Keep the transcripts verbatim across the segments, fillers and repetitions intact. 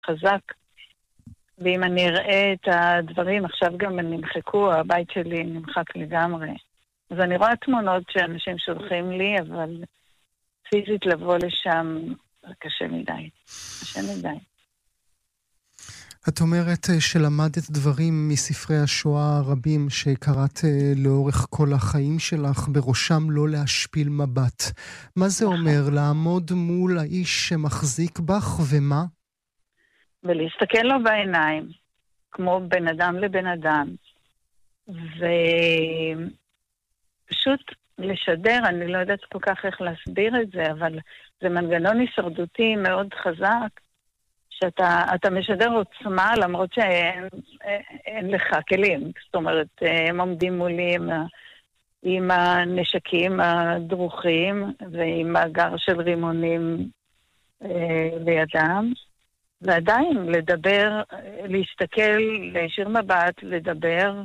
חזק. ואם אני אראה את הדברים, עכשיו גם נמחקו, הבית שלי נמחק לגמרי. אז אני רואה תמונות שאנשים שולחים לי, אבל פיזית לבוא לשם קשה מדי. קשה מדי. את אומרת שלמדת דברים מספרי השואה הרבים שקראת לאורך כל החיים שלך, בראשם לא להשפיל מבט. מה זה אומר? לעמוד מול האיש שמחזיק בך ומה? ולהסתכל לו בעיניים, כמו בן אדם לבן אדם. ופשוט לשדר, אני לא יודעת כל כך איך להסביר את זה, אבל זה מנגנון הישרדותי מאוד חזק, שאתה אתה משדר עוצמה, למרות שאין אין לך כלים. זאת אומרת, הם עומדים מולי עם, עם הנשקים הדרוכים, ועם מאגר של רימונים אה, לידם. ועדיין לדבר, להסתכל, להישיר מבט, לדבר,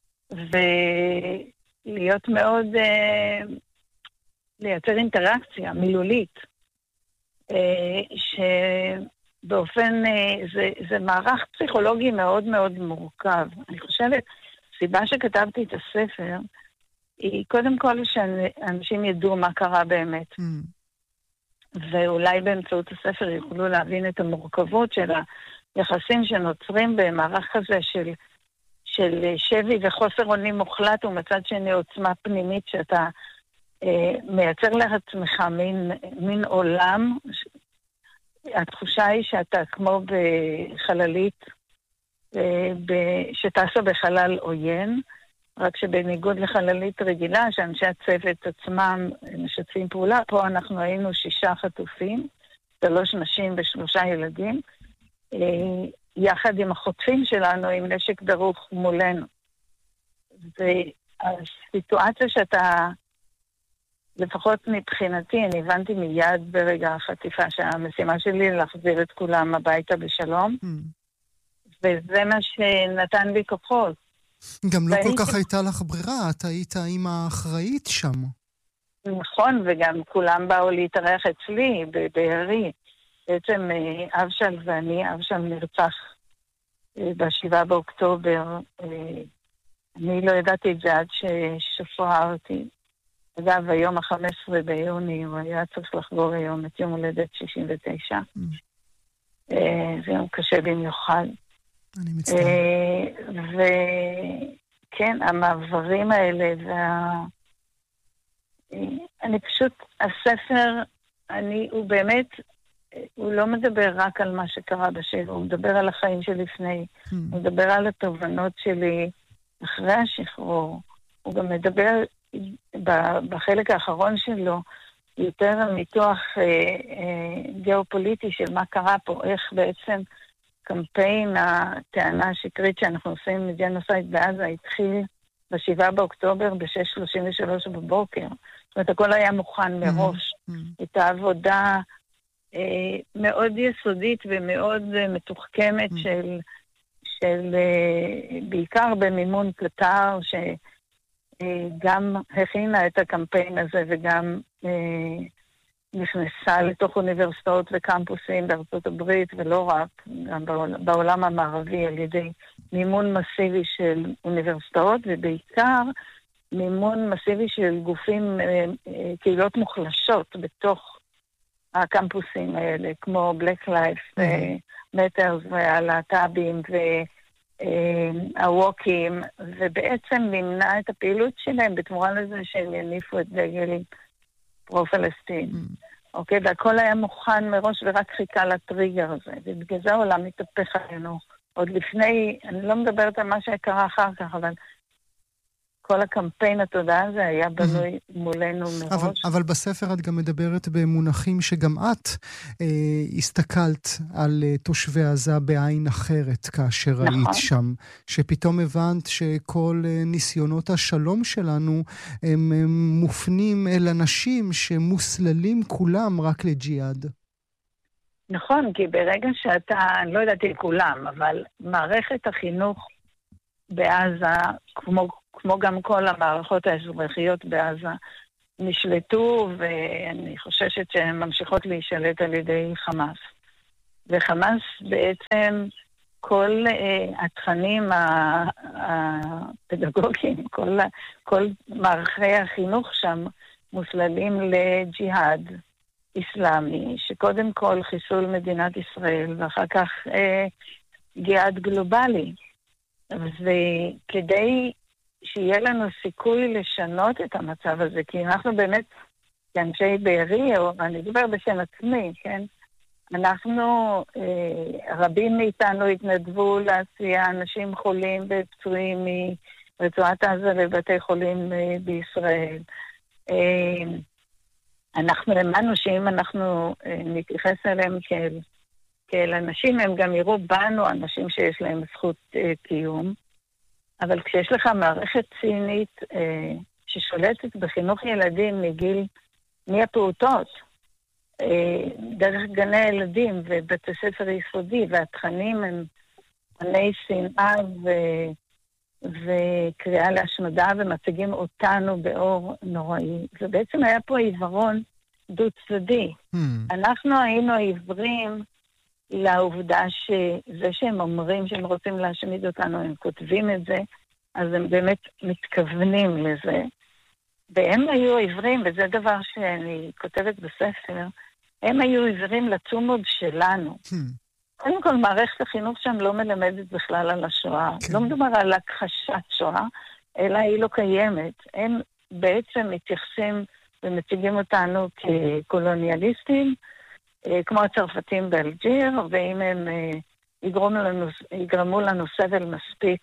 ולהיות מאוד, אה, לייצר אינטראקציה מילולית, אה, שבאופן, אה, זה, זה מערך פסיכולוגי מאוד מאוד מורכב. אני חושבת, סיבה שכתבתי את הספר, היא קודם כל שאנשים ידעו מה קרה באמת. Mm. ואולי באמצעות הספר יוכלו להבין את המורכבות של היחסים שנוצרים במערך כזה של, של שבי וחוסר אונים מוחלט, ומצד שני עוצמה פנימית שאתה אה, מייצר לעצמך מין, מין עולם. התחושה היא שאתה כמו בחללית, אה, ב, שטסה בחלל עוין, רק שבניגוד לחללית רגילה, שאנשי הצוות עצמם משתפים פעולה, פה אנחנו היינו שישה חטופים, שלוש נשים ושלושה ילדים, יחד עם החוטפים שלנו, עם נשק דרוך מולנו. והסיטואציה שאתה, לפחות מבחינתי, אני הבנתי מיד ברגע החטיפה, שהמשימה שלי להחזיר את כולם הביתה בשלום, mm. וזה מה שנתן לי כוחות. גם לא כל כך הייתה לך ברירה, את היית האמא האחראית שם. נכון, וגם כולם באו להתארח אצלי, בבארי. בעצם אבשל ואני, אבשל נרצח בשבעה באוקטובר. אני לא ידעתי את זה עד ששוחררתי. אגב, היום ה-חמישה עשר ביוני, הוא היה צריך לחגוג היום את יום הולדת שישים ותשע. זה יום קשה במיוחד. אני מצטער. וכן, המעברים האלה, וה... אני פשוט, הספר, אני, הוא באמת, הוא לא מדבר רק על מה שקרה בשבע, הוא מדבר על החיים שלפני, hmm. הוא מדבר על התובנות שלי אחרי השחרור, הוא גם מדבר בחלק האחרון שלו, יותר על ניתוח אה, אה, גיאופוליטי של מה קרה פה, איך בעצם קמפיין הטענה השקרית שאנחנו עושים מג'נוסייד בעזה התחיל בשבעה באוקטובר ב-שש שלושים ושלוש בבוקר. זאת אומרת, הכל היה מוכן מראש. Mm-hmm. הייתה עבודה אה, מאוד יסודית ומאוד אה, מתוחכמת mm-hmm. של, של אה, בעיקר במימון קטר, שגם אה, הכינה את הקמפיין הזה וגם אה, נכנסה לתוך אוניברסיטאות וקמפוסים בארצות הברית, ולא רק, גם בעולם המערבי, על ידי מימון מסיבי של אוניברסיטאות, ובעיקר מימון מסיבי של גופים, קהילות מוחלשות בתוך הקמפוסים האלה, כמו Black Lives Matters והלהט"בים והווקיים, ובעצם נמנע את הפעילות שלהם בתמורה לזה שהם יניפו את דגל פרו-פלסטין. אוקיי, והכל היה מוכן מראש ורק חיכה לטריגר הזה, ובגלל זה העולם מתהפך עלינו. עוד לפני, אני לא מדברת על מה שקרה אחר כך, אבל כל הקמפיין התודעה הזה היה בנוי מולנו מראש. אבל, אבל בספר את גם מדברת במונחים שגם את אה, הסתכלת על אה, תושבי עזה בעין אחרת כאשר נכון. היית שם, שפתאום הבנת שכל אה, ניסיונות השלום שלנו הם, הם מופנים אל אנשים שמוסללים כולם רק לג'יהאד. נכון, כי ברגע שאתה, אני לא יודעת אם כולם, אבל מערכת החינוך בעזה, כמו כמו גם כל המערכות האזרחיות בעזה, נשלטו, ואני חוששת שהן ממשיכות להישלט על ידי חמאס. וחמאס בעצם כל uh, התכנים הפדגוגיים, כל, כל מערכי החינוך שם מוסללים לג'יהאד איסלאמי, שקודם כל חיסול מדינת ישראל, ואחר כך uh, ג'יהאד גלובלי. וכדי שיהיה לנו סיכוי לשנות את המצב הזה, כי אנחנו באמת, כאנשי בארי, או אני מדבר בשם עצמי, כן? אנחנו, אה, רבים מאיתנו התנדבו לעשייה, אנשים חולים ופצועים מרצועת עזה לבתי חולים אה, בישראל. אה, אנחנו האמנו שאם אנחנו אה, נתייחס אליהם כאל, כאל אנשים, הם גם יראו בנו אנשים שיש להם זכות אה, קיום. אבל כשיש לך מערכת צינית אה, ששולטת בחינוך ילדים מגיל, מהפעוטות, אה, דרך גני הילדים ובתי ספר יסודי, והתכנים הם תכני שנאה ו... וקריאה להשמדה, ומציגים אותנו באור נוראי. ובעצם היה פה עיוורון דו-צדדי. Hmm. אנחנו היינו עיוורים לעובדה שזה שהם אומרים שהם רוצים להשמיד אותנו, הם כותבים את זה, אז הם באמת מתכוונים לזה. והם היו עיוורים, וזה דבר שאני כותבת בספר, הם היו עיוורים לתומות שלנו. Hmm. קודם כל, מערכת החינוך שם לא מלמדת בכלל על השואה. Okay. לא מדובר על הכחשת שואה, אלא היא לא קיימת. הם בעצם מתייחסים ומציגים אותנו כקולוניאליסטים, כמו הצרפתים באלג'יר, ואם הם יגרמו לנו, יגרמו לנו סבל מספיק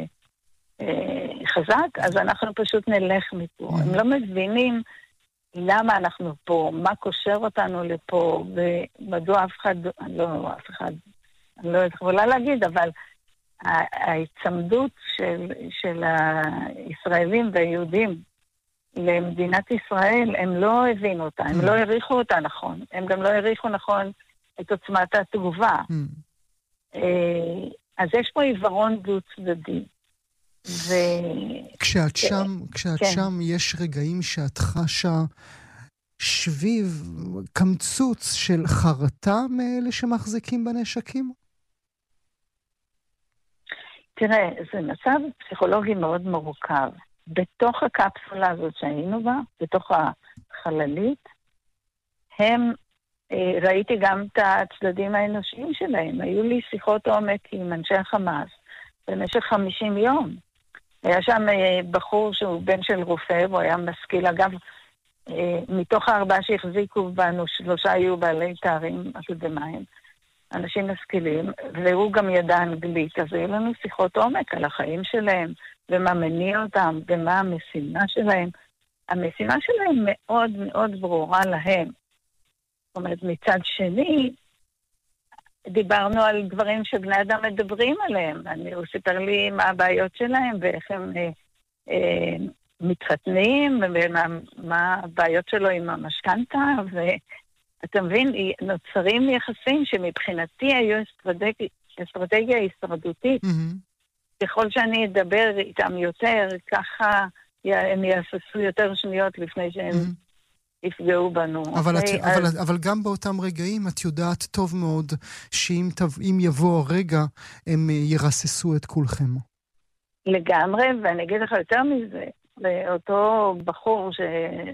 חזק, אז אנחנו פשוט נלך מפה. הם לא מבינים למה אנחנו פה, מה קושר אותנו לפה, ומדוע אף אחד, לא, אף אחד, אני לא יכולה להגיד, אבל ההצמדות של, של הישראלים והיהודים למדינת ישראל, הם לא הבינו אותה, הם לא העריכו אותה נכון, הם גם לא העריכו נכון את עוצמת התגובה. אז יש פה עיוורון דו-צדדי. ו... כשאת שם, כשאת כן. שם, יש רגעים שאת חשה שביב, קמצוץ של חרטה מאלה שמחזיקים בנשקים? תראה, זה מצב פסיכולוגי מאוד מורכב. בתוך הקפסולה הזאת שהיינו בה, בתוך החללית, הם, ראיתי גם את הצדדים האנושיים שלהם. היו לי שיחות עומק עם אנשי החמאס במשך חמישים יום. היה שם בחור שהוא בן של רופא, והוא היה משכיל. אגב, מתוך הארבעה שהחזיקו בנו, שלושה היו בעלי תארים אקדמיים, אנשים משכילים, והוא גם ידע אנגלית. אז היו לנו שיחות עומק על החיים שלהם, ומה מניע אותם, ומה המשימה שלהם. המשימה שלהם מאוד מאוד ברורה להם. זאת אומרת, מצד שני, דיברנו על דברים שבני אדם מדברים עליהם. אני, הוא סיפר לי מה הבעיות שלהם, ואיך הם אה, אה, מתחתנים, ומה מה הבעיות שלו עם המשכנתה, ואתה מבין, נוצרים יחסים שמבחינתי היו אסטרטגיה, אסטרטגיה הישרדותית. Mm-hmm. ככל שאני אדבר איתם יותר, ככה הם יאספו יותר שניות לפני שהם mm-hmm. יפגעו בנו. אבל, okay? את, אז... אבל, אבל גם באותם רגעים את יודעת טוב מאוד שאם תב, יבוא הרגע הם ירססו את כולכם. לגמרי, ואני אגיד לך יותר מזה, לאותו בחור ש...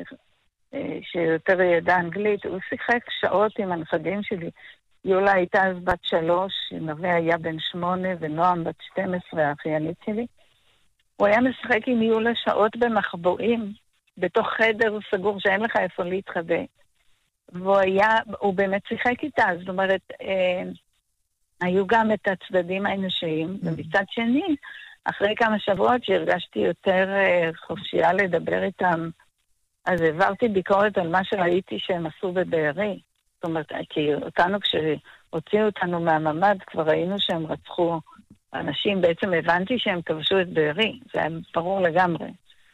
שיותר ידע אנגלית, הוא שיחק שעות עם הנכדים שלי. יולה הייתה אז בת שלוש, נווה היה בן שמונה, ונועם בת שתים עשרה, האחיינית שלי. הוא היה משחק עם יולה שעות במחבואים, בתוך חדר סגור שאין לך איפה להתחבא. והוא היה, הוא באמת שיחק איתה, זאת אומרת, אה, היו גם את הצדדים האנושיים, mm-hmm. ומצד שני, אחרי כמה שבועות שהרגשתי יותר אה, חופשייה לדבר איתם, אז העברתי ביקורת על מה שראיתי שהם עשו בבארי. זאת אומרת, כי אותנו, כשהוציאו אותנו מהממד, כבר ראינו שהם רצחו אנשים, בעצם הבנתי שהם כבשו את בארי, זה היה ברור לגמרי.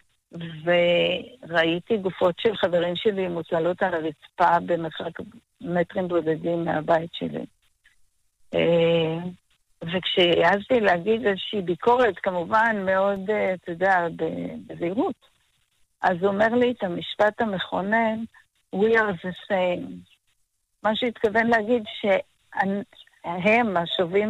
וראיתי גופות של חברים שלי מוצלות על הרצפה במרחק מטרים בודדים מהבית שלי. וכשהעזתי להגיד איזושהי ביקורת, כמובן מאוד, אתה יודע, בזהירות, אז הוא אומר לי את המשפט המכונן, we are the same. מה שהתכוון להגיד הם, השובים